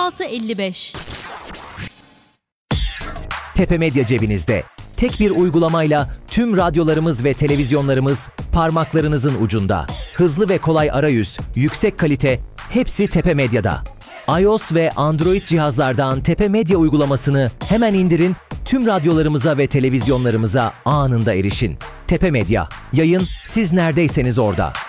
5655. Tepe Medya cebinizde. Tek bir uygulamayla tüm radyolarımız ve televizyonlarımız parmaklarınızın ucunda. Hızlı ve kolay arayüz, yüksek kalite, hepsi Tepe Medya'da. iOS ve Android cihazlardan Tepe Medya uygulamasını hemen indirin, tüm radyolarımıza ve televizyonlarımıza anında erişin. Tepe Medya, yayın siz neredeyseniz orada.